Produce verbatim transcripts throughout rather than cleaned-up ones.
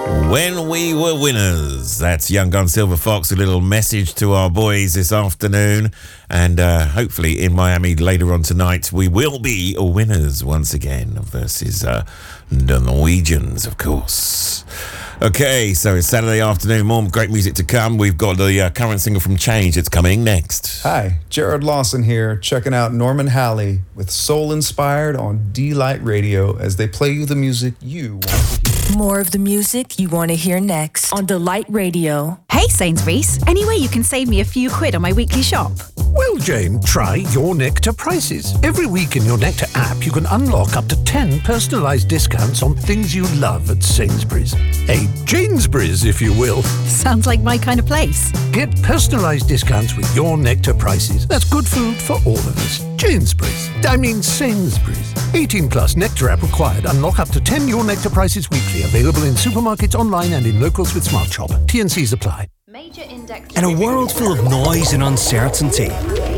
When we were winners. That's Young Gun Silver Fox, a little message to our boys this afternoon. And uh, hopefully in Miami later on tonight, we will be winners once again versus uh, the Norwegians, of course. Okay, so it's Saturday afternoon, more great music to come. We've got the uh, current single from Change. It's coming next. Hi, Jared Lawson here, checking out Norman Halley with Soul Inspired on D-Light Radio as they play you the music you want to hear. More of the music you want to hear next on Delight Radio. Hey Sainsbury's, any way you can save me a few quid on my weekly shop? Well, Jane, try Your Nectar prices. Every week in Your Nectar app, you can unlock up to ten personalised discounts on things you love at Sainsbury's. A Janesbury's, if you will. Sounds like my kind of place. Get personalised discounts with Your Nectar prices. That's good food for all of us. Janesbury's. I mean Sainsbury's. eighteen plus Nectar app required. Unlock up to ten Your Nectar prices weekly. Available in supermarkets, online and in locals with Smart Shop. T and C's apply. In a world full of noise and uncertainty,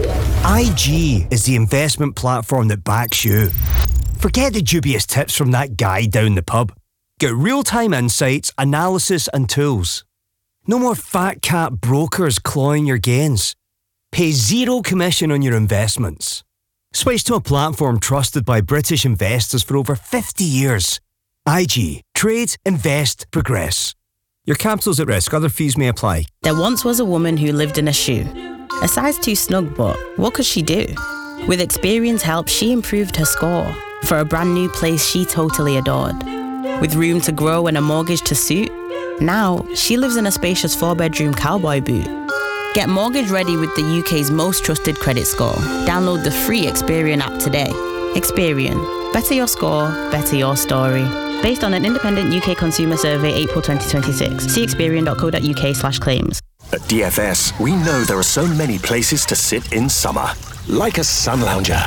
I G is the investment platform that backs you. Forget the dubious tips from that guy down the pub. Get real-time insights, analysis and tools. No more fat cat brokers clawing your gains. Pay zero commission on your investments. Switch to a platform trusted by British investors for over fifty years. I G. Trade, invest, progress. Your capital's at risk. Other fees may apply. There once was a woman who lived in a shoe. A size too snug, but what could she do? With Experian's help, she improved her score for a brand new place she totally adored. With room to grow and a mortgage to suit, now she lives in a spacious four-bedroom cowboy boot. Get mortgage ready with the U K's most trusted credit score. Download the free Experian app today. Experian. Better your score, better your story. Based on an independent U K consumer survey, April twenty twenty-six. See experian.co.uk slash claims. At D F S, we know there are so many places to sit in summer. Like a sun lounger.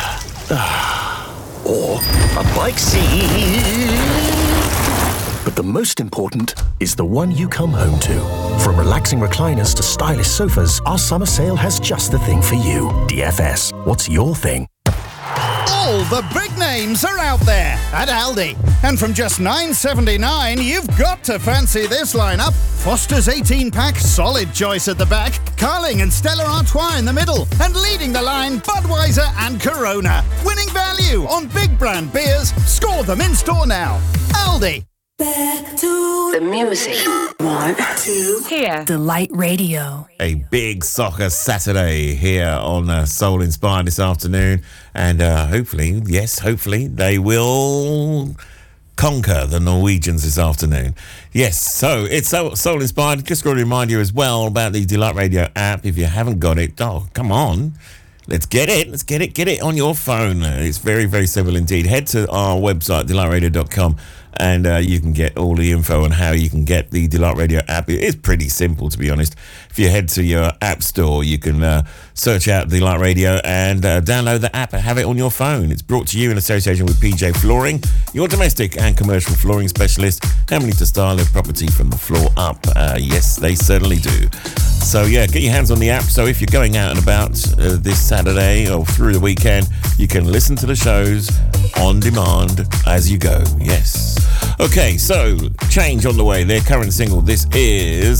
Or a bike seat. But the most important is the one you come home to. From relaxing recliners to stylish sofas, our summer sale has just the thing for you. D F S, what's your thing? All the big names are out there at Aldi. And from just nine seventy-nine, you've got to fancy this lineup. Foster's eighteen-pack, solid choice at the back. Carling and Stella Artois in the middle. And leading the line, Budweiser and Corona. Winning value on big brand beers. Score them in store now. Aldi. Back to the music. One, two, here. Delight Radio. A big soccer Saturday here on uh, Soul Inspired this afternoon. And uh, hopefully, yes, hopefully, they will conquer the Norwegians this afternoon. Yes, so it's so Soul Inspired. Just got to remind you as well about the Delight Radio app. If you haven't got it, oh, come on. Let's get it. Let's get it. Get it on your phone. It's very, very simple indeed. Head to our website, delight radio dot com. And uh, you can get all the info on how you can get the Delight Radio app. It is pretty simple, to be honest. If you head to your app store, you can uh, search out Delight Radio and uh, download the app and have it on your phone. It's brought to you in association with P J Flooring, your domestic and commercial flooring specialist, family to style their property from the floor up. Uh, yes, they certainly do. So, yeah, get your hands on the app. So if you're going out and about uh, this Saturday or through the weekend, you can listen to the shows on demand as you go. Yes. Okay, so Change on the way. Their current single. This is